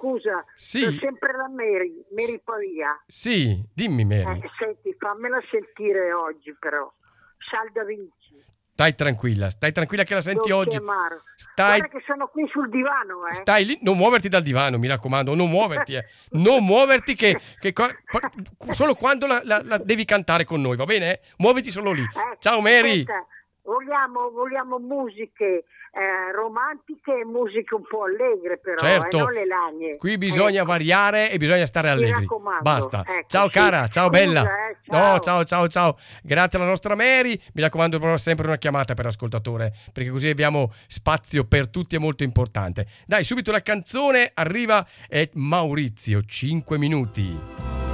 scusa, Sì. sono sempre la Mary Pavia. Sì, dimmi Mary. Senti, fammela sentire oggi però. Sal da Vinci. Stai tranquilla che la senti Dolce oggi. amaro. Stai Guarda che sono qui sul divano, Stai lì, non muoverti dal divano, mi raccomando, non muoverti, non muoverti solo quando la devi cantare con noi, va bene? Muoviti solo lì. Ciao Mary. Aspetta, vogliamo musiche romantiche e musiche un po' allegre però, Certo, non le lagne. qui bisogna variare e bisogna stare Mi allegri. raccomando. Basta. Ecco, Ciao sì. cara, ciao Scusa, bella. ciao. No, ciao. Grazie alla nostra Mary. Mi raccomando, però sempre una chiamata per ascoltatore, perché così abbiamo spazio per tutti, è molto importante. Dai, subito la canzone arriva, è Maurizio, 5 minuti.